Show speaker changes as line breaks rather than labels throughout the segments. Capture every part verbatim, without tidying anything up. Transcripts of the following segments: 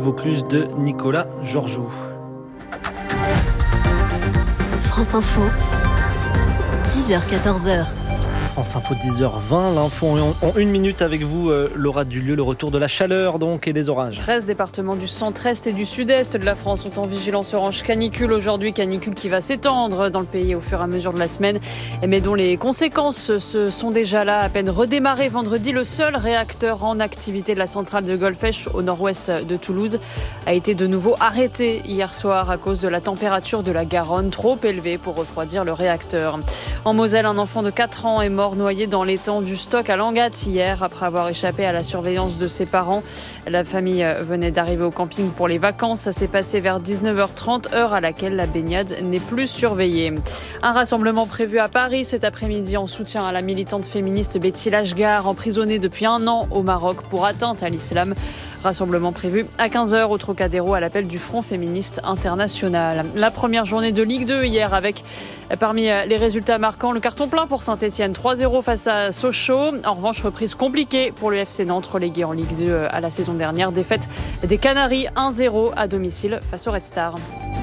Vaucluse de Nicolas Georgeau.
France Info, dix heures quatorze.
France Info dix heures vingt, l'info en, en une minute avec vous, euh, Laura Dulieu, le retour de la chaleur donc et des orages.
treize départements du centre-est et du sud-est de la France sont en vigilance orange canicule aujourd'hui, canicule qui va s'étendre dans le pays au fur et à mesure de la semaine, mais dont les conséquences se sont déjà là. À peine redémarré vendredi, le seul réacteur en activité de la centrale de Golfech au nord-ouest de Toulouse a été de nouveau arrêté hier soir à cause de la température de la Garonne, trop élevée pour refroidir le réacteur. En Moselle, un enfant de quatre ans est mort noyé dans l'étang du Stock à Langat hier après avoir échappé à la surveillance de ses parents. La famille venait d'arriver au camping pour les vacances. Ça s'est passé vers dix-neuf heures trente, heure à laquelle la baignade n'est plus surveillée. Un rassemblement prévu à Paris cet après-midi en soutien à la militante féministe Betty Lashgar, emprisonnée depuis un an au Maroc pour atteinte à l'islam. Rassemblement prévu à quinze heures au Trocadéro à l'appel du Front féministe international. La première journée de Ligue deux hier avec parmi les résultats marquants le carton plein pour Saint-Etienne, trois zéro face à Sochaux. En revanche, reprise compliquée pour le F C Nantes, relégué en Ligue deux à la saison dernière. Défaite des Canaries un zéro à domicile face au Red Star.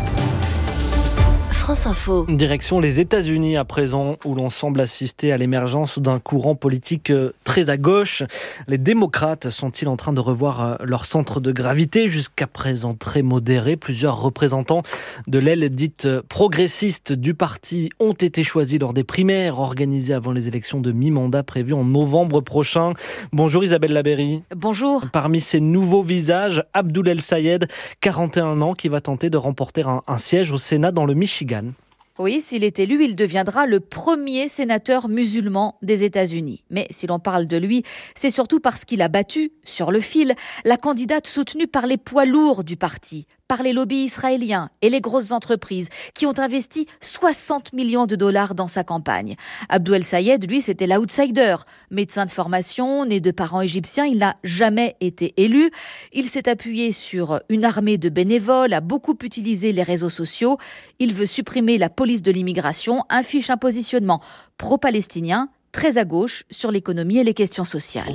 France Info.
Direction les États-Unis à présent, où l'on semble assister à l'émergence d'un courant politique très à gauche. Les démocrates sont-ils en train de revoir leur centre de gravité, jusqu'à présent très modéré? Plusieurs représentants de l'aile dite progressiste du parti ont été choisis lors des primaires organisées avant les élections de mi-mandat prévues en novembre prochain. Bonjour Isabelle Labeyrie.
Bonjour.
Parmi ces nouveaux visages, Abdoul El-Sayed, quarante et un ans, qui va tenter de remporter un, un siège au Sénat dans le Michigan.
Oui, s'il est élu, il deviendra le premier sénateur musulman des États-Unis. Mais si l'on parle de lui, c'est surtout parce qu'il a battu, sur le fil, la candidate soutenue par les poids lourds du parti, par les lobbies israéliens et les grosses entreprises qui ont investi soixante millions de dollars dans sa campagne. Abdoul El-Sayed, lui, c'était l'outsider. Médecin de formation, né de parents égyptiens, il n'a jamais été élu. Il s'est appuyé sur une armée de bénévoles, a beaucoup utilisé les réseaux sociaux. Il veut supprimer la police de l'immigration, affiche un positionnement pro-palestinien, très à gauche sur l'économie et les questions sociales.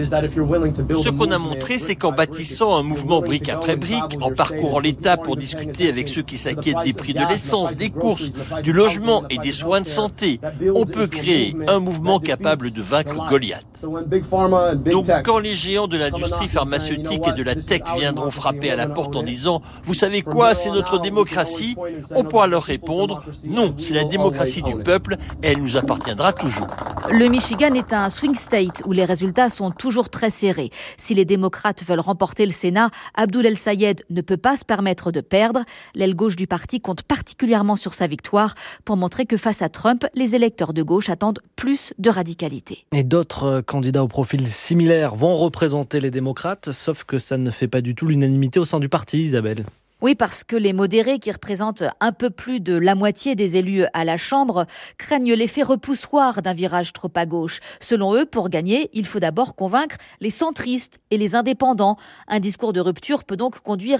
Ce qu'on a montré, c'est qu'en bâtissant un mouvement brique après brique, en parcourant l'État pour discuter avec ceux qui s'inquiètent des prix de l'essence, des courses, du logement et des soins de santé, on peut créer un mouvement capable de vaincre Goliath. Donc quand les géants de l'industrie pharmaceutique et de la tech viendront frapper à la porte en disant « Vous savez quoi, c'est notre démocratie », on pourra leur répondre « Non, c'est la démocratie du peuple et elle nous appartiendra toujours ».
Le Michigan est un swing state où les résultats sont toujours très serrés. Si les démocrates veulent remporter le Sénat, Abdoul El-Sayed ne peut pas se permettre de perdre. L'aile gauche du parti compte particulièrement sur sa victoire pour montrer que face à Trump, les électeurs de gauche attendent plus de radicalité.
Et d'autres candidats au profil similaire vont représenter les démocrates, sauf que ça ne fait pas du tout l'unanimité au sein du parti, Isabelle.
Oui, parce que les modérés, qui représentent un peu plus de la moitié des élus à la Chambre, craignent l'effet repoussoir d'un virage trop à gauche. Selon eux, pour gagner, il faut d'abord convaincre les centristes et les indépendants. Un discours de rupture peut donc conduire